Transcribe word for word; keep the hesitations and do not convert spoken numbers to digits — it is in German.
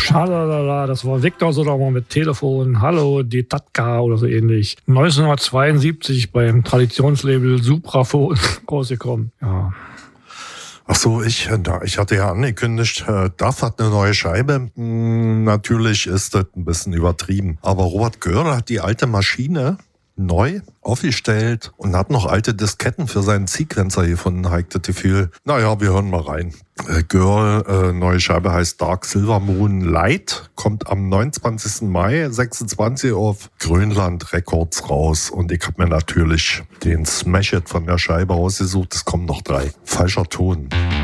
Schalala, das war Victor Sodermann mit Telefon. Hallo, die Tatka oder so ähnlich. neunzehnhundertzweiundsiebzig beim Traditionslabel Supraphon rausgekommen. Ja. Ach so, ich, ich hatte ja angekündigt, Duff hat eine neue Scheibe. Natürlich ist das ein bisschen übertrieben. Aber Robert Göhr hat die alte Maschine neu aufgestellt und hat noch alte Disketten für seinen Sequencer gefunden, heikte Gefühl. Naja, wir hören mal rein. Äh, Girl, äh, neue Scheibe heißt Dark Silver Moon Light, kommt am neunundzwanzigsten Mai sechsundzwanzig auf Grönland Records raus und ich habe mir natürlich den Smash-It von der Scheibe ausgesucht. Es kommen noch drei. Falscher Ton.